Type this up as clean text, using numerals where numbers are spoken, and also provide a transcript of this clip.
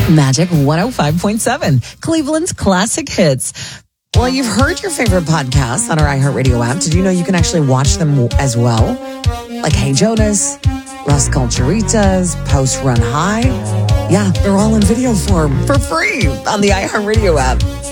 Magic 105.7, Cleveland's classic hits. Well, you've heard your favorite podcasts on our iHeartRadio app. Did you know you can actually watch them as well? Like Hey Jonas, Las Culturitas, Post Run High. Yeah, they're all in video form for free on the iHeartRadio app.